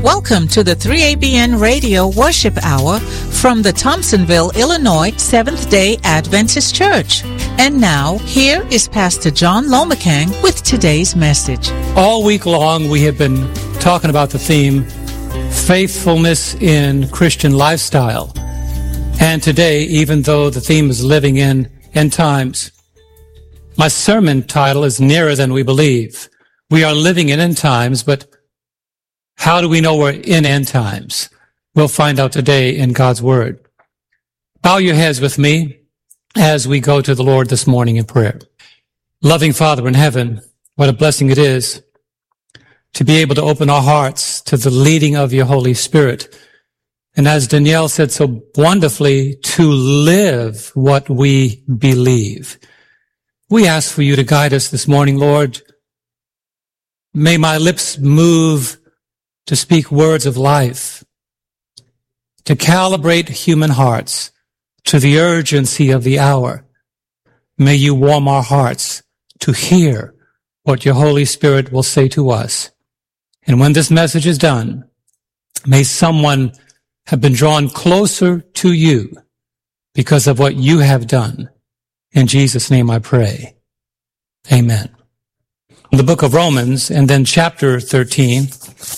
Welcome to the 3ABN Radio Worship Hour from the Thompsonville, Illinois Seventh-day Adventist Church. And now, here is Pastor John Lomacang with today's message. All week long, we have been talking about the theme, faithfulness in Christian lifestyle. And today, even though the theme is living in end times, my sermon title is Nearer Than We Believe. We are living in end times, but how do we know we're in end times? We'll find out today in God's Word. Bow your heads with me as we go to the Lord this morning in prayer. Loving Father in heaven, what a blessing it is to be able to open our hearts to the leading of your Holy Spirit. And as Danielle said so wonderfully, to live what we believe. We ask for you to guide us this morning, Lord. May my lips move to speak words of life, to calibrate human hearts to the urgency of the hour. May you warm our hearts to hear what your Holy Spirit will say to us. And when this message is done, may someone have been drawn closer to you because of what you have done. In Jesus' name I pray. Amen. In the book of Romans, and then chapter 13,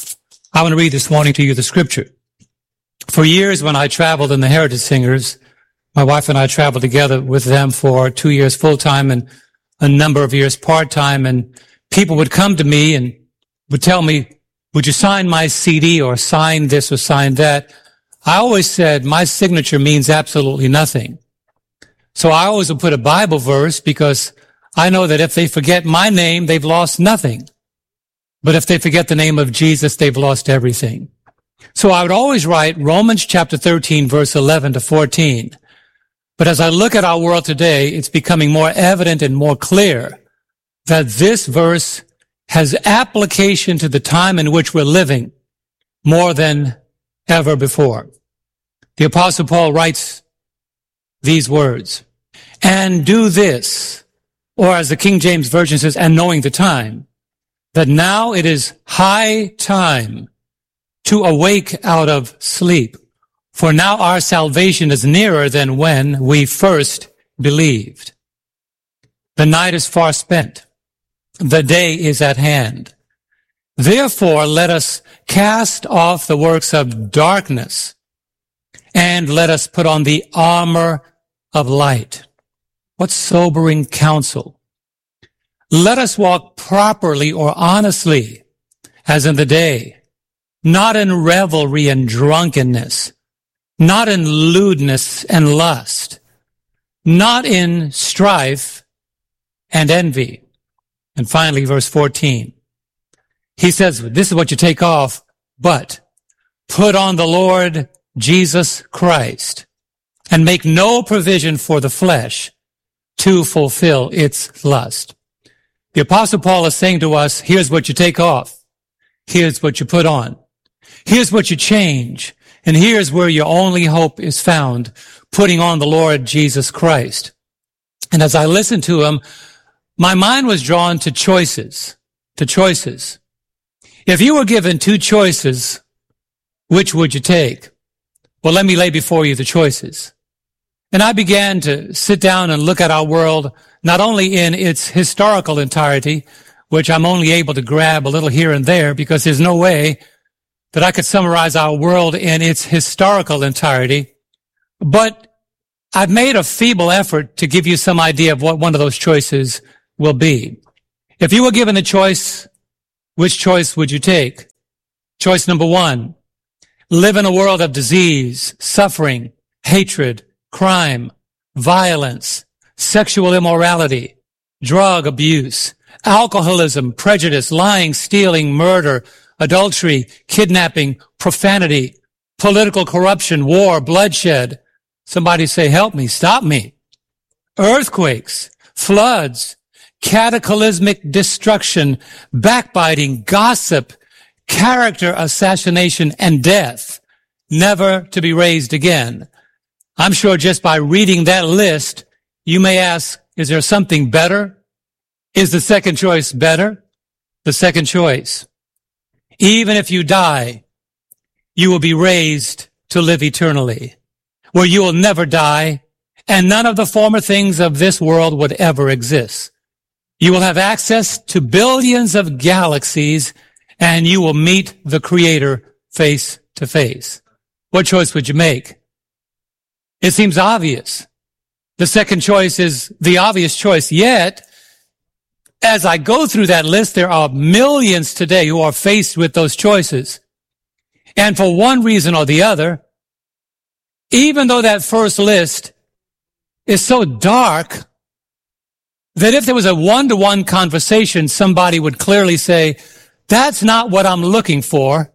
I want to read this morning to you the scripture. For years when I traveled in the Heritage Singers, my wife and I traveled together with them for 2 years full-time and a number of years part-time, and people would come to me and would tell me, would you sign my CD or sign this or sign that? I always said my signature means absolutely nothing. So I always would put a Bible verse because I know that if they forget my name, they've lost nothing. But if they forget the name of Jesus, they've lost everything. So I would always write Romans chapter 13, verse 11 to 14. But as I look at our world today, it's becoming more evident and more clear that this verse has application to the time in which we're living more than ever before. The Apostle Paul writes these words, and do this, or as the King James Version says, and knowing the time, that now it is high time to awake out of sleep. For now our salvation is nearer than when we first believed. The night is far spent. The day is at hand. Therefore, let us cast off the works of darkness and let us put on the armor of light. What sobering counsel. Let us walk properly or honestly as in the day, not in revelry and drunkenness, not in lewdness and lust, not in strife and envy. And finally, verse 14. He says, this is what you take off, but put on the Lord Jesus Christ and make no provision for the flesh to fulfill its lust. The Apostle Paul is saying to us, here's what you take off. Here's what you put on. Here's what you change. And here's where your only hope is found, putting on the Lord Jesus Christ. And as I listened to him, my mind was drawn to choices. If you were given two choices, which would you take? Well, let me lay before you the choices. And I began to sit down and look at our world, not only in its historical entirety, which I'm only able to grab a little here and there because there's no way that I could summarize our world in its historical entirety, but I've made a feeble effort to give you some idea of what one of those choices will be. If you were given a choice, which choice would you take? Choice number one, live in a world of disease, suffering, hatred, crime, violence, sexual immorality, drug abuse, alcoholism, prejudice, lying, stealing, murder, adultery, kidnapping, profanity, political corruption, war, bloodshed. Somebody say, help me, stop me. Earthquakes, floods, cataclysmic destruction, backbiting, gossip, character assassination, and death, never to be raised again. I'm sure just by reading that list, you may ask, is there something better? Is the second choice better? The second choice. Even if you die, you will be raised to live eternally, where you will never die, and none of the former things of this world would ever exist. You will have access to billions of galaxies, and you will meet the Creator face to face. What choice would you make? It seems obvious. The second choice is the obvious choice. Yet, as I go through that list, there are millions today who are faced with those choices. And for one reason or the other, even though that first list is so dark that if there was a one-to-one conversation, somebody would clearly say, that's not what I'm looking for.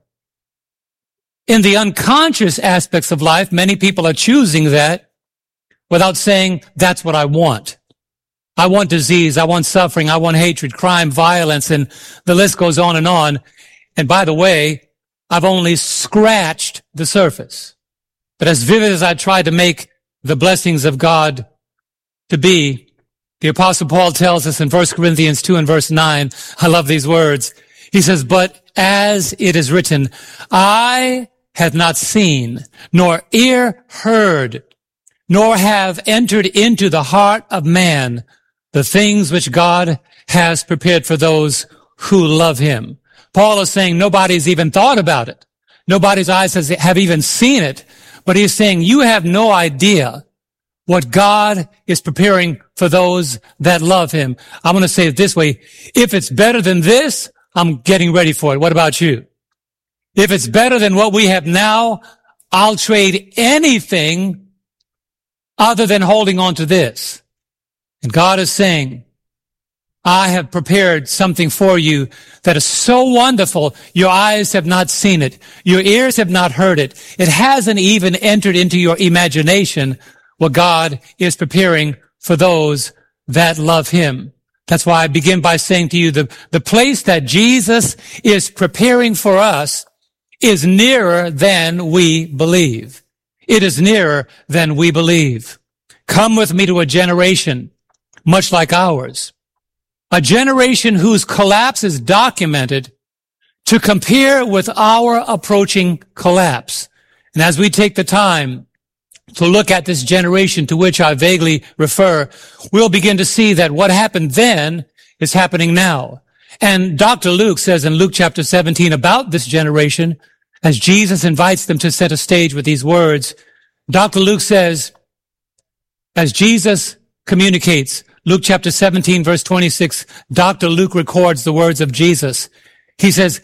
In the unconscious aspects of life, many people are choosing that without saying, that's what I want. I want disease, I want suffering, I want hatred, crime, violence, and the list goes on and on. And by the way, I've only scratched the surface. But as vivid as I tried to make the blessings of God to be, the Apostle Paul tells us in 1 Corinthians 2 and verse 9, I love these words. He says, but as it is written, eye hath not seen, nor ear heard, nor have entered into the heart of man the things which God has prepared for those who love him. Paul is saying nobody's even thought about it. Nobody's eyes have even seen it. But he's saying you have no idea what God is preparing for those that love him. I'm going to say it this way. If it's better than this, I'm getting ready for it. What about you? If it's better than what we have now, I'll trade anything other than holding on to this. And God is saying, I have prepared something for you that is so wonderful, your eyes have not seen it. Your ears have not heard it. It hasn't even entered into your imagination what God is preparing for those that love him. That's why I begin by saying to you, the place that Jesus is preparing for us is nearer than we believe. It is nearer than we believe. Come with me to a generation much like ours. A generation whose collapse is documented to compare with our approaching collapse. And as we take the time to look at this generation to which I vaguely refer, we'll begin to see that what happened then is happening now. And Dr. Luke says in Luke chapter 17 about this generation, as Jesus invites them to set a stage with these words, Dr. Luke says, as Jesus communicates, Luke chapter 17, verse 26, Dr. Luke records the words of Jesus. He says,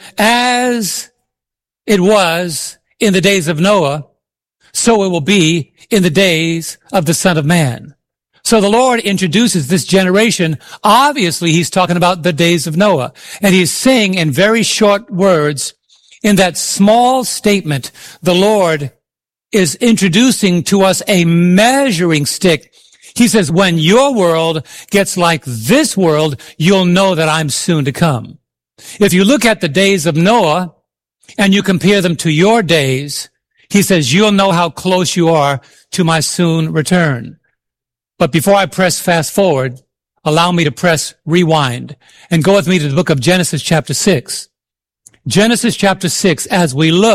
as it was in the days of Noah, so it will be in the days of the Son of Man. So the Lord introduces this generation. Obviously, he's talking about the days of Noah. And he's saying in very short words, in that small statement, the Lord is introducing to us a measuring stick. He says, when your world gets like this world, you'll know that I'm soon to come. If you look at the days of Noah and you compare them to your days, he says, you'll know how close you are to my soon return. But before I press fast forward, allow me to press rewind and go with me to the book of Genesis chapter 6. Genesis chapter 6, as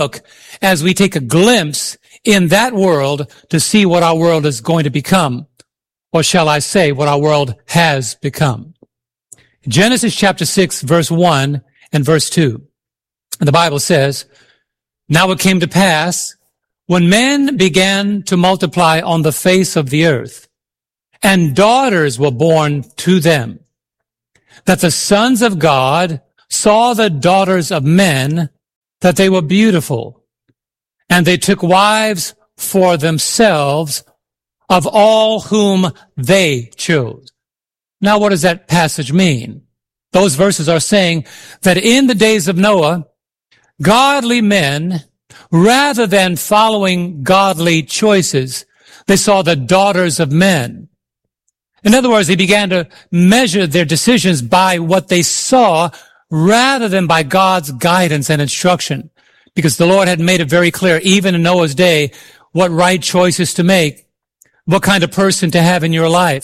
we take a glimpse in that world to see what our world is going to become. Or shall I say what our world has become? Genesis chapter 6, verse 1 and verse 2. And the Bible says, now it came to pass, when men began to multiply on the face of the earth, and daughters were born to them, that the sons of God saw the daughters of men, that they were beautiful, and they took wives for themselves of all whom they chose. Now, what does that passage mean? Those verses are saying that in the days of Noah, godly men, rather than following godly choices, they saw the daughters of men. In other words, they began to measure their decisions by what they saw rather than by God's guidance and instruction. Because the Lord had made it very clear, even in Noah's day, what right choices to make, what kind of person to have in your life,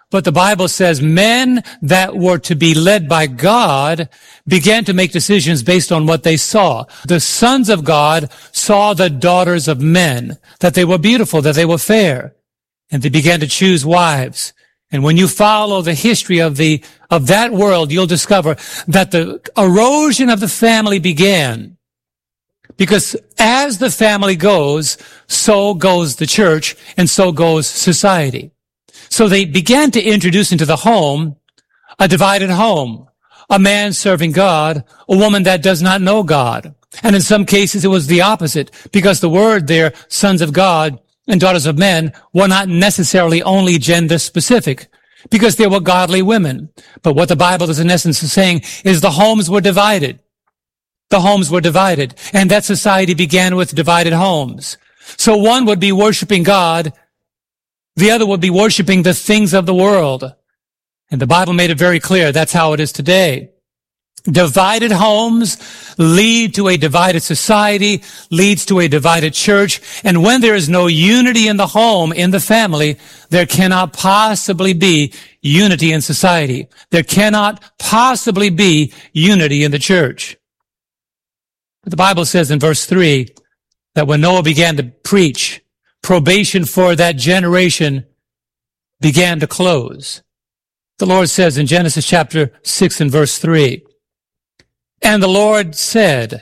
But the Bible says men that were to be led by God began to make decisions based on what they saw. The sons of God saw the daughters of men, that they were beautiful, that they were fair, and they began to choose wives. And when you follow the history of that world, you'll discover that the erosion of the family began. Because as the family goes, so goes the church, and so goes society. So they began to introduce into the home a divided home, a man serving God, a woman that does not know God. And in some cases, it was the opposite, because the word there, sons of God and daughters of men, were not necessarily only gender specific, because they were godly women. But what the Bible is in essence saying is the homes were divided. The homes were divided, and that society began with divided homes. So one would be worshiping God, the other would be worshiping the things of the world. And the Bible made it very clear that's how it is today. Divided homes lead to a divided society, leads to a divided church. And when there is no unity in the home, in the family, there cannot possibly be unity in society. There cannot possibly be unity in the church. But the Bible says in verse 3 that when Noah began to preach, probation for that generation began to close. The Lord says in Genesis chapter 6 and verse 3, "And the Lord said,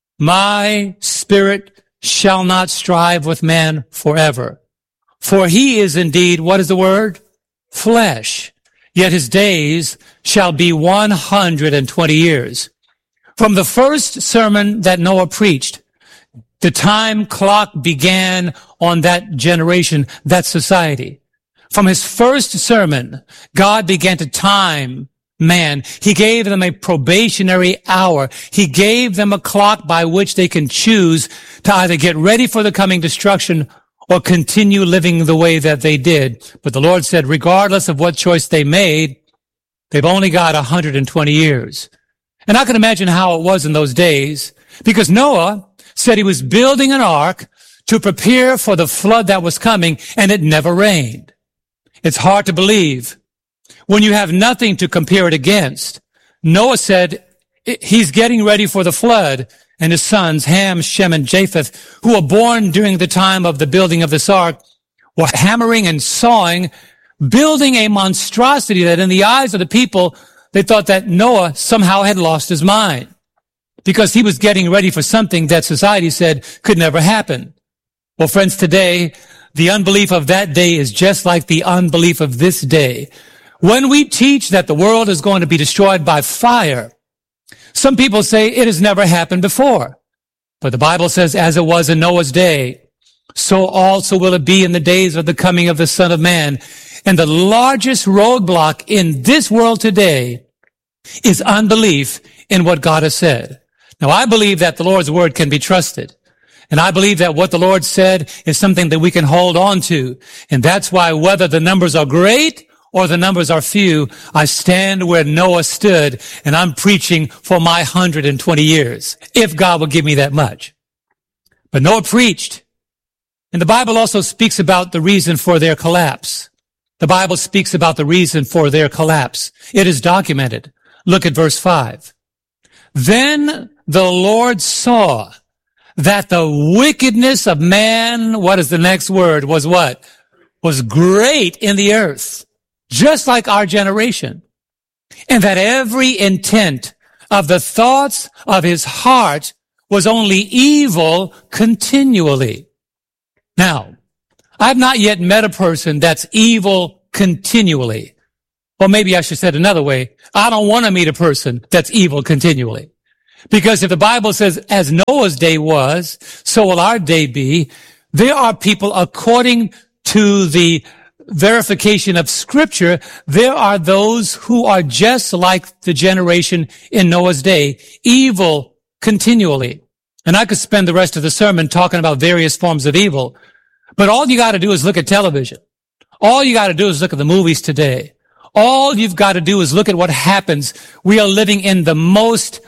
My spirit shall not strive with man forever. For he is indeed," what is the word? "Flesh. Yet his days shall be 120 years. From the first sermon that Noah preached, the time clock began on that generation, that society. From his first sermon, God began to time man. He gave them a probationary hour. He gave them a clock by which they can choose to either get ready for the coming destruction or continue living the way that they did. But the Lord said, regardless of what choice they made, they've only got 120 years. And I can imagine how it was in those days, because Noah said he was building an ark to prepare for the flood that was coming, and it never rained. It's hard to believe when you have nothing to compare it against. Noah said he's getting ready for the flood, and his sons, Ham, Shem, and Japheth, who were born during the time of the building of this ark, were hammering and sawing, building a monstrosity that in the eyes of the people, they thought that Noah somehow had lost his mind, because he was getting ready for something that society said could never happen. Well, friends, today, the unbelief of that day is just like the unbelief of this day. When we teach that the world is going to be destroyed by fire, some people say it has never happened before. But the Bible says, as it was in Noah's day, so also will it be in the days of the coming of the Son of Man. And the largest roadblock in this world today is unbelief in what God has said. Now, I believe that the Lord's word can be trusted. And I believe that what the Lord said is something that we can hold on to. And that's why whether the numbers are great or the numbers are few, I stand where Noah stood, and I'm preaching for my 120 years, if God will give me that much. But Noah preached. And the Bible also speaks about the reason for their collapse. The Bible speaks about the reason for their collapse. It is documented. Look at verse 5. Then the Lord saw that the wickedness of man, what is the next word, was what? Was great in the earth, just like our generation. And that every intent of the thoughts of his heart was only evil continually. Now, I've not yet met a person that's evil continually. Or maybe I should say it another way. I don't want to meet a person that's evil continually. Because if the Bible says, as Noah's day was, so will our day be, there are people, according to the verification of Scripture, there are those who are just like the generation in Noah's day, evil continually. And I could spend the rest of the sermon talking about various forms of evil. But all you got to do is look at television. All you got to do is look at the movies today. All you've got to do is look at what happens. We are living in the most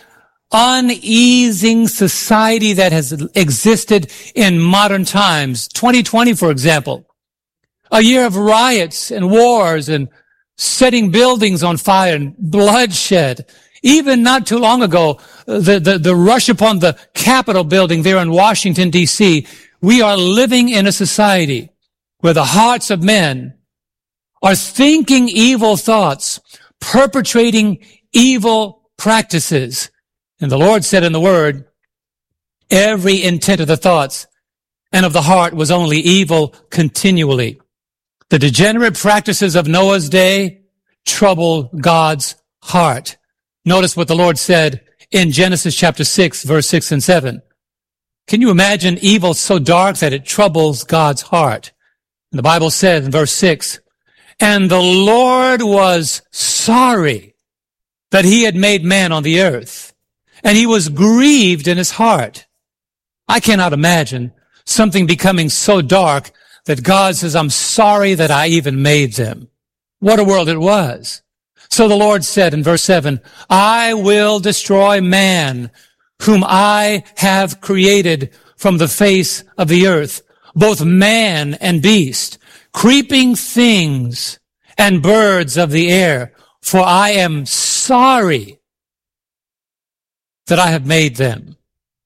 uneasing society that has existed in modern times. 2020, for example, a year of riots and wars and setting buildings on fire and bloodshed. Even not too long ago, the rush upon the Capitol building there in Washington, D.C., we are living in a society where the hearts of men are thinking evil thoughts, perpetrating evil practices. And the Lord said in the Word, every intent of the thoughts and of the heart was only evil continually. The degenerate practices of Noah's day trouble God's heart. Notice what the Lord said in Genesis chapter 6, verse 6 and 7. Can you imagine evil so dark that it troubles God's heart? And the Bible says in verse 6, and the Lord was sorry that he had made man on the earth, and he was grieved in his heart. I cannot imagine something becoming so dark that God says, I'm sorry that I even made them. What a world it was. So the Lord said in verse 7, I will destroy man, whom I have created from the face of the earth, both man and beast, creeping things and birds of the air, for I am sorry that I have made them.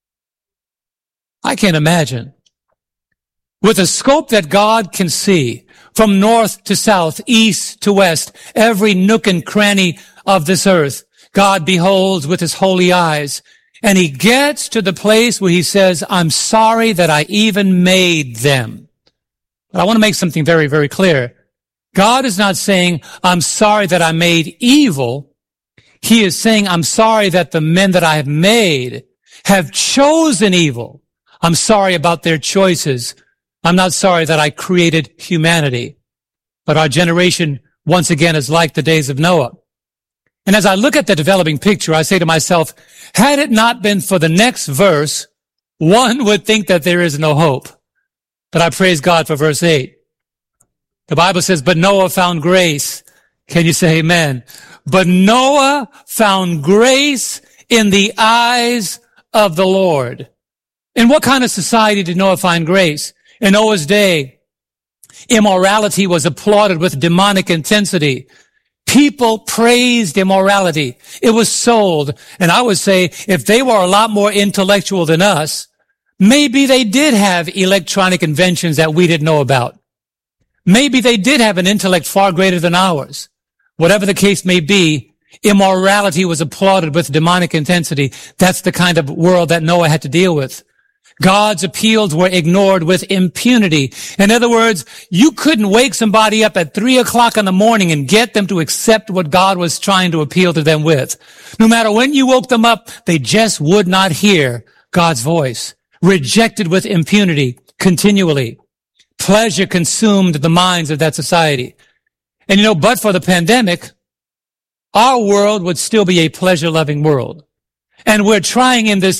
I can't imagine. With a scope that God can see, from north to south, east to west, every nook and cranny of this earth, God beholds with his holy eyes. And he gets to the place where he says, I'm sorry that I even made them. But I want to make something very, very clear. God is not saying, I'm sorry that I made evil. He is saying, I'm sorry that the men that I have made have chosen evil. I'm sorry about their choices. I'm not sorry that I created humanity. But our generation, once again, is like the days of Noah. And as I look at the developing picture, I say to myself, had it not been for the next verse, one would think that there is no hope. But I praise God for verse 8. The Bible says, but Noah found grace. Can you say amen? But Noah found grace in the eyes of the Lord. In what kind of society did Noah find grace? In Noah's day, immorality was applauded with demonic intensity. People praised immorality. It was sold. And I would say if they were a lot more intellectual than us, maybe they did have electronic inventions that we didn't know about. Maybe they did have an intellect far greater than ours. Whatever the case may be, immorality was applauded with demonic intensity. That's the kind of world that Noah had to deal with. God's appeals were ignored with impunity. In other words, you couldn't wake somebody up at 3 o'clock in the morning and get them to accept what God was trying to appeal to them with. No matter when you woke them up, they just would not hear God's voice. Rejected with impunity continually. Pleasure consumed the minds of that society. And but for the pandemic, our world would still be a pleasure-loving world. And we're trying in this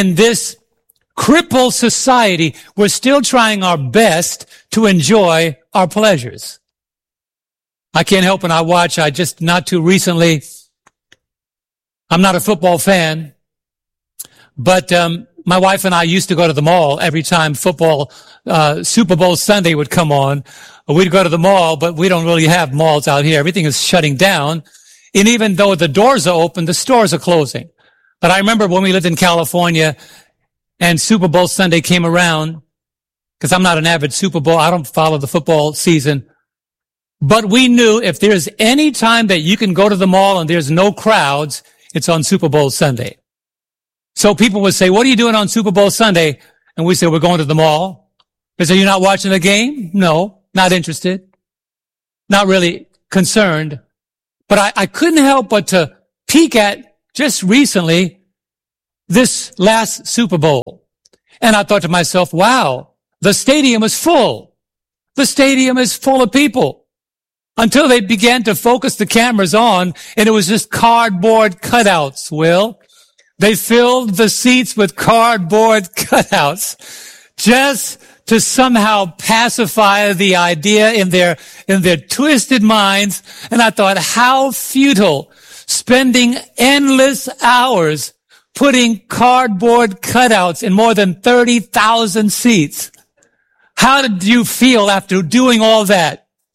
crippled society, we're still trying our best to enjoy our pleasures. I can't help when I just not too recently, I'm not a football fan, but my wife and I used to go to the mall every time football, Super Bowl Sunday would come on. We'd go to the mall, but we don't really have malls out here. Everything is shutting down. And even though the doors are open, the stores are closing. But I remember when we lived in California, and Super Bowl Sunday came around, because I'm not an avid Super Bowl, I don't follow the football season. But we knew if there's any time that you can go to the mall and there's no crowds, it's on Super Bowl Sunday. So people would say, what are you doing on Super Bowl Sunday? And we say, we're going to the mall. They say, you're not watching the game? No, not interested. Not really concerned. But I couldn't help but to peek at just recently this last Super Bowl. And I thought to myself, wow, the stadium is full. The stadium is full of people. Until they began to focus the cameras on, and it was just cardboard cutouts, Will. They filled the seats with cardboard cutouts just to somehow pacify the idea in their twisted minds. And I thought, how futile, spending endless hours putting cardboard cutouts in more than 30,000 seats. How did you feel after doing all that?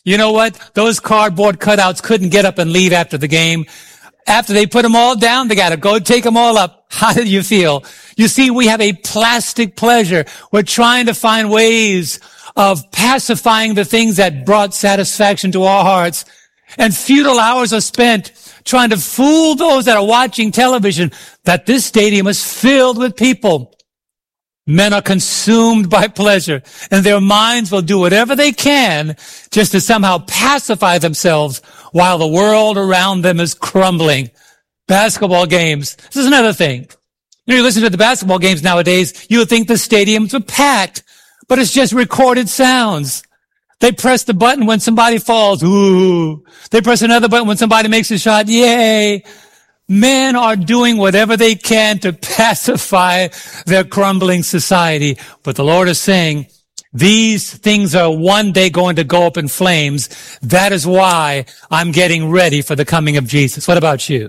You know what? Those cardboard cutouts couldn't get up and leave after the game. After they put them all down, they got to go take them all up. How did you feel? You see, we have a plastic pleasure. We're trying to find ways of pacifying the things that brought satisfaction to our hearts. And futile hours are spent trying to fool those that are watching television that this stadium is filled with people. Men are consumed by pleasure, and their minds will do whatever they can just to somehow pacify themselves while the world around them is crumbling. Basketball games. This is another thing. You listen to the basketball games nowadays, you would think the stadiums are packed, but it's just recorded sounds. They press the button when somebody falls. Ooh. They press another button when somebody makes a shot. Yay. Men are doing whatever they can to pacify their crumbling society. But the Lord is saying, these things are one day going to go up in flames. That is why I'm getting ready for the coming of Jesus. What about you?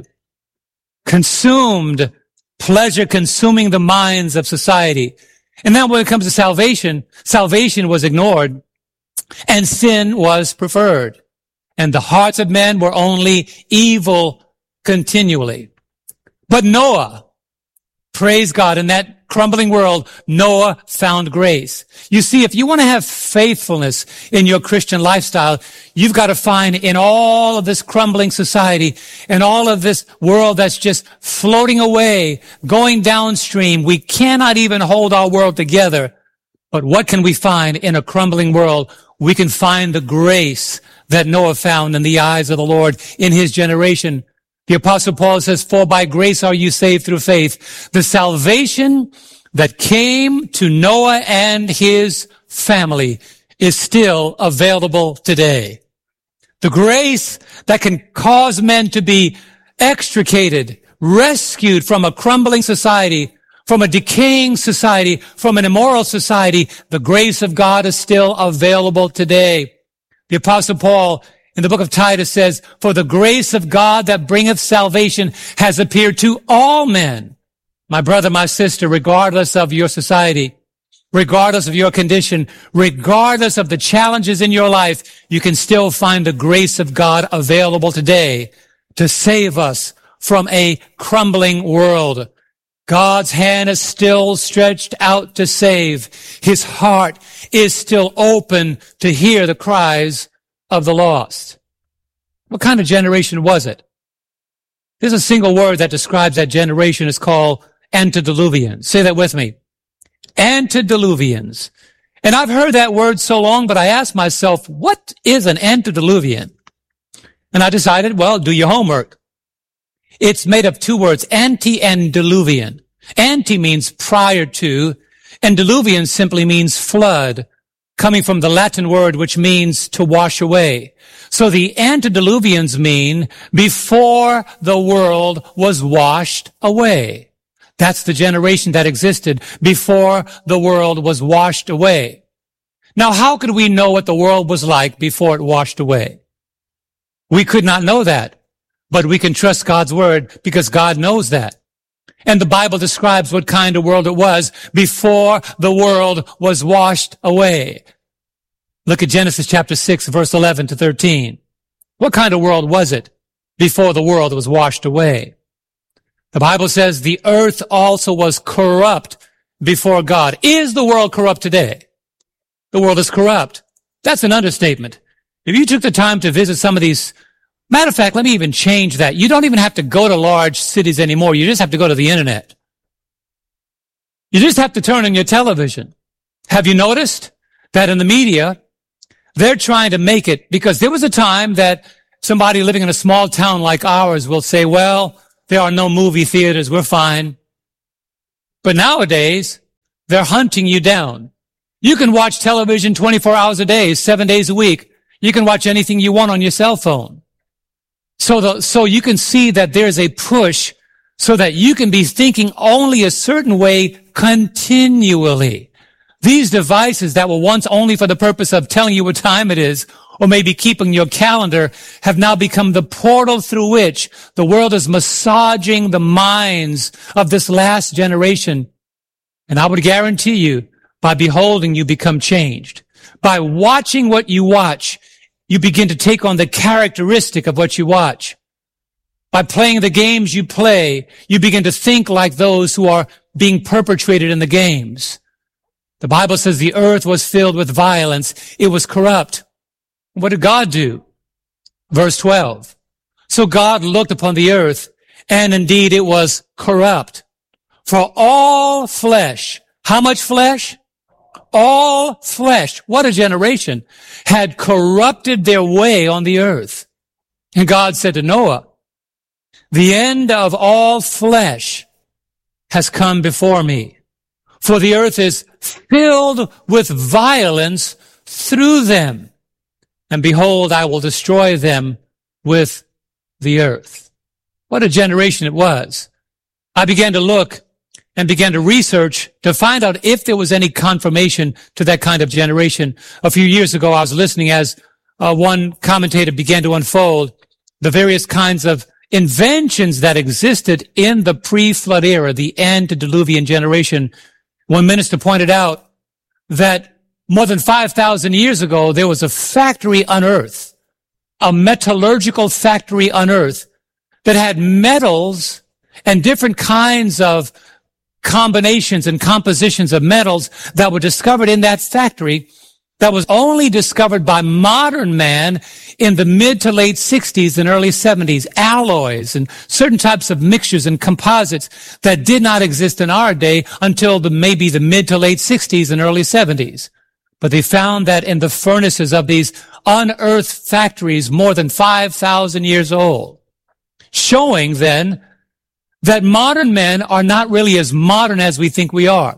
Consumed, pleasure consuming the minds of society. And then when it comes to salvation, salvation was ignored and sin was preferred. And the hearts of men were only evil continually. But Noah, praise God, in that crumbling world, Noah found grace. You see, if you want to have faithfulness in your Christian lifestyle, you've got to find in all of this crumbling society and all of this world that's just floating away, going downstream. We cannot even hold our world together. But what can we find in a crumbling world? We can find the grace that Noah found in the eyes of the Lord in his generation. The Apostle Paul says, for by grace are you saved through faith. The salvation that came to Noah and his family is still available today. The grace that can cause men to be extricated, rescued from a crumbling society, from a decaying society, from an immoral society, the grace of God is still available today. The Apostle Paul in the book of Titus says, for the grace of God that bringeth salvation has appeared to all men. My brother, my sister, regardless of your society, regardless of your condition, regardless of the challenges in your life, you can still find the grace of God available today to save us from a crumbling world. God's hand is still stretched out to save. His heart is still open to hear the cries of the lost. What kind of generation was it? There's a single word that describes that generation. It's called antediluvians. Say that with me. Antediluvians. And I've heard that word so long, but I asked myself, what is an antediluvian? And I decided, well, do your homework. It's made of two words, ante and diluvian. Ante means prior to, and diluvian simply means flood, coming from the Latin word which means to wash away. So the antediluvians mean before the world was washed away. That's the generation that existed before the world was washed away. Now, how could we know what the world was like before it washed away? We could not know that, but we can trust God's word because God knows that. And the Bible describes what kind of world it was before the world was washed away. Look at Genesis chapter 6, verse 11 to 13. What kind of world was it before the world was washed away? The Bible says the earth also was corrupt before God. Is the world corrupt today? The world is corrupt. That's an understatement. If you took the time to visit some of these, matter of fact, let me even change that. You don't even have to go to large cities anymore. You just have to go to the internet. You just have to turn on your television. Have you noticed that in the media, they're trying to make it, because there was a time that somebody living in a small town like ours will say, well, there are no movie theaters, we're fine. But nowadays, they're hunting you down. You can watch television 24 hours a day, 7 days a week. You can watch anything you want on your cell phone. So you can see that there's a push so that you can be thinking only a certain way continually. These devices that were once only for the purpose of telling you what time it is, or maybe keeping your calendar, have now become the portal through which the world is massaging the minds of this last generation. And I would guarantee you, by beholding, you become changed. By watching what you watch, you begin to take on the characteristic of what you watch. By playing the games you play, you begin to think like those who are being perpetrated in the games. The Bible says the earth was filled with violence. It was corrupt. What did God do? Verse 12. So God looked upon the earth, and indeed it was corrupt. For all flesh, how much flesh? All flesh, what a generation, had corrupted their way on the earth. And God said to Noah, the end of all flesh has come before me, for the earth is filled with violence through them. And behold, I will destroy them with the earth. What a generation it was. I began to look and began to research to find out if there was any confirmation to that kind of generation. A few years ago, I was listening as one commentator began to unfold the various kinds of inventions that existed in the pre-flood era, the antediluvian generation. One minister pointed out that more than 5,000 years ago, there was a factory on earth, a metallurgical factory on earth that had metals and different kinds of combinations and compositions of metals that were discovered in that factory that was only discovered by modern man in the mid to late 60s and early 70s, alloys and certain types of mixtures and composites that did not exist in our day until maybe the mid to late 60s and early 70s. But they found that in the furnaces of these unearthed factories more than 5,000 years old, showing then that modern men are not really as modern as we think we are.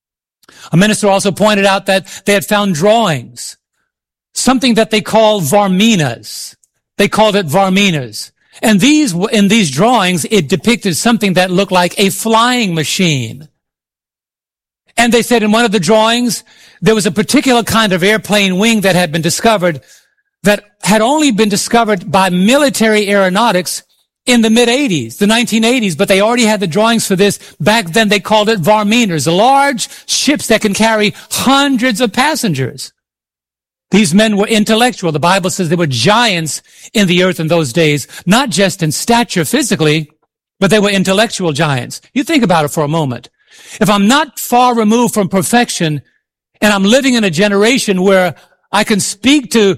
A minister also pointed out that they had found drawings, something that they call varminas. They called it varminas. And in these drawings, it depicted something that looked like a flying machine. And they said in one of the drawings, there was a particular kind of airplane wing that had been discovered that had only been discovered by military aeronautics in the mid-80s, the 1980s, but they already had the drawings for this. Back then they called it varminas, large ships that can carry hundreds of passengers. These men were intellectual. The Bible says they were giants in the earth in those days, not just in stature physically, but they were intellectual giants. You think about it for a moment. If I'm not far removed from perfection and I'm living in a generation where I can speak to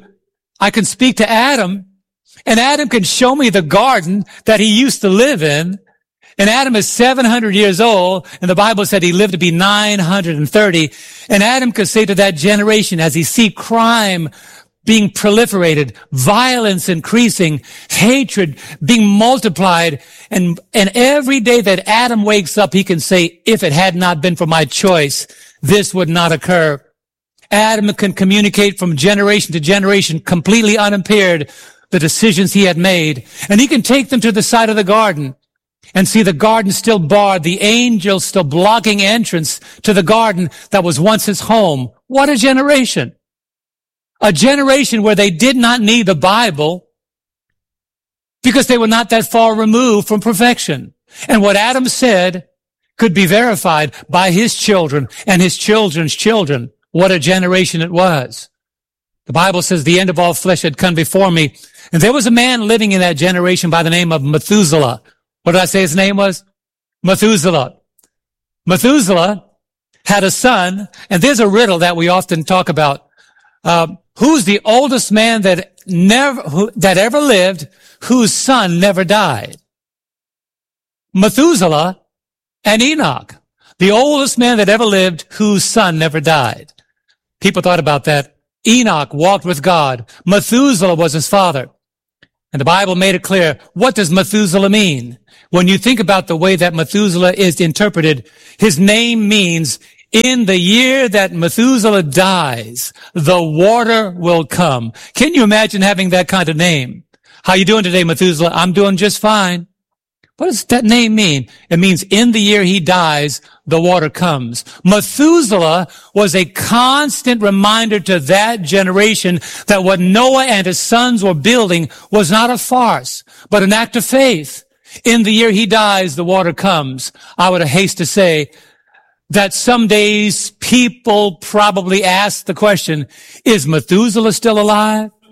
Adam, and Adam can show me the garden that he used to live in. And Adam is 700 years old, and the Bible said he lived to be 930. And Adam could say to that generation, as he see crime being proliferated, violence increasing, hatred being multiplied, and every day that Adam wakes up, he can say, if it had not been for my choice, this would not occur. Adam can communicate from generation to generation completely unimpaired the decisions he had made. And he can take them to the side of the garden and see the garden still barred, the angels still blocking entrance to the garden that was once his home. What a generation. A generation where they did not need the Bible because they were not that far removed from perfection. And what Adam said could be verified by his children and his children's children. What a generation it was. The Bible says the end of all flesh had come before me. And there was a man living in that generation by the name of Methuselah. What did I say his name was? Methuselah. Methuselah had a son, and there's a riddle that we often talk about. Who's the oldest man that ever lived, whose son never died? Methuselah and Enoch. The oldest man that ever lived, whose son never died. People thought about that. Enoch walked with God. Methuselah was his father. And the Bible made it clear. What does Methuselah mean? When you think about the way that Methuselah is interpreted, his name means, in the year that Methuselah dies, the water will come. Can you imagine having that kind of name? How you doing today, Methuselah? I'm doing just fine. What does that name mean? It means in the year he dies, the water comes. Methuselah was a constant reminder to that generation that what Noah and his sons were building was not a farce, but an act of faith. In the year he dies, the water comes. I would haste to say that some days people probably ask the question, is Methuselah still alive?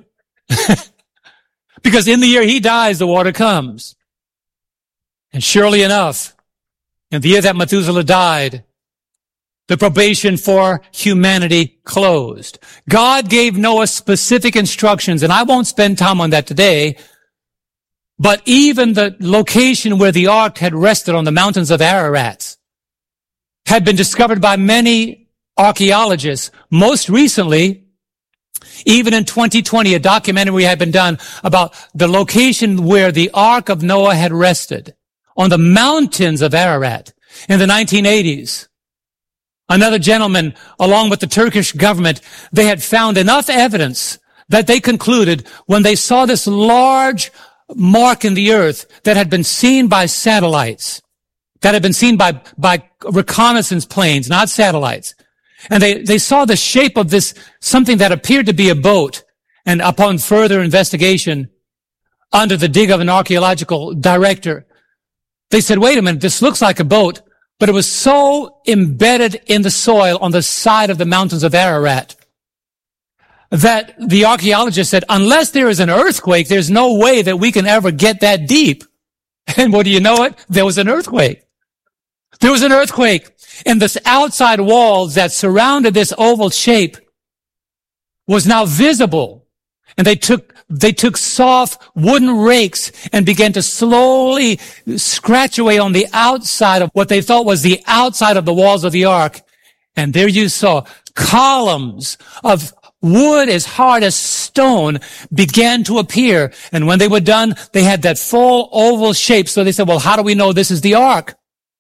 Because in the year he dies, the water comes. And surely enough, in the year that Methuselah died, the probation for humanity closed. God gave Noah specific instructions, and I won't spend time on that today, but even the location where the ark had rested on the mountains of Ararat had been discovered by many archaeologists. Most recently, even in 2020, a documentary had been done about the location where the Ark of Noah had rested on the mountains of Ararat in the 1980s. Another gentleman, along with the Turkish government, they had found enough evidence that they concluded when they saw this large mark in the earth that had been seen by satellites, that had been seen by reconnaissance planes, not satellites. And they saw the shape of this, something that appeared to be a boat. And upon further investigation, under the dig of an archaeological director, they said, wait a minute, this looks like a boat, but it was so embedded in the soil on the side of the mountains of Ararat that the archaeologist said, unless there is an earthquake, there's no way that we can ever get that deep. And what do you know it? There was an earthquake. There was an earthquake. And the outside walls that surrounded this oval shape was now visible. And they took soft wooden rakes and began to slowly scratch away on the outside of what they thought was the outside of the walls of the ark. And there you saw columns of wood as hard as stone began to appear. And when they were done, they had that full oval shape. So they said, well, how do we know this is the ark?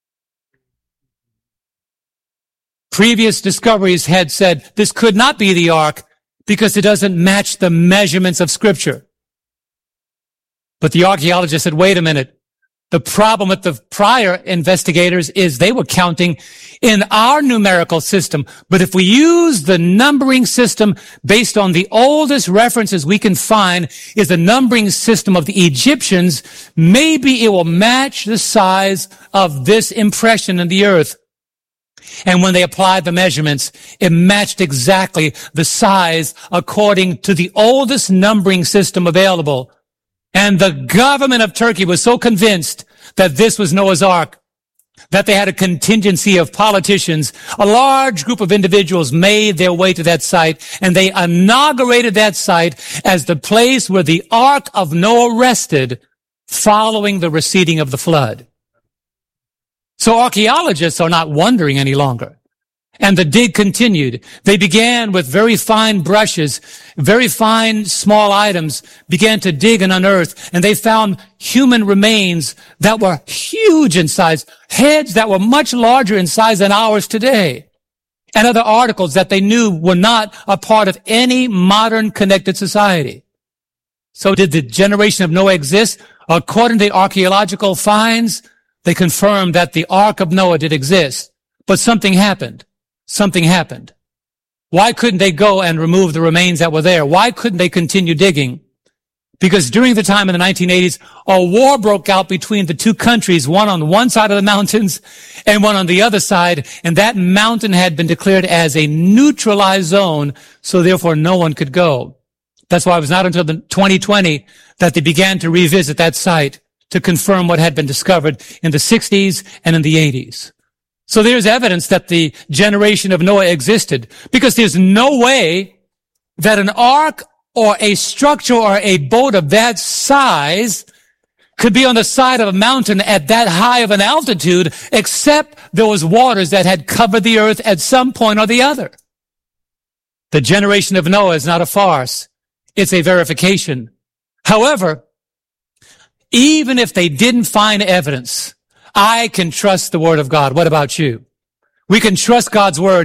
Previous discoveries had said this could not be the ark because it doesn't match the measurements of Scripture. But the archaeologist said, wait a minute. The problem with the prior investigators is they were counting in our numerical system. But if we use the numbering system based on the oldest references we can find is the numbering system of the Egyptians, maybe it will match the size of this impression in the earth. And when they applied the measurements, it matched exactly the size according to the oldest numbering system available. And the government of Turkey was so convinced that this was Noah's Ark that they had a contingency of politicians. A large group of individuals made their way to that site, and they inaugurated that site as the place where the Ark of Noah rested following the receding of the flood. So archaeologists are not wondering any longer. And the dig continued. They began with very fine brushes, very fine small items, began to dig and unearth, and they found human remains that were huge in size, heads that were much larger in size than ours today, and other articles that they knew were not a part of any modern connected society. So did the generation of Noah exist? According to the archaeological finds, they confirmed that the Ark of Noah did exist. But something happened. Something happened. Why couldn't they go and remove the remains that were there? Why couldn't they continue digging? Because during the time in the 1980s, a war broke out between the two countries, one on one side of the mountains and one on the other side, and that mountain had been declared as a neutralized zone, so therefore no one could go. That's why it was not until the 2020 that they began to revisit that site to confirm what had been discovered in the 60s and in the 80s. So there's evidence that the generation of Noah existed, because there's no way that an ark or a structure or a boat of that size could be on the side of a mountain at that high of an altitude, except there was waters that had covered the earth at some point or the other. The generation of Noah is not a farce. It's a verification. However, even if they didn't find evidence, I can trust the Word of God. What about you? We can trust God's Word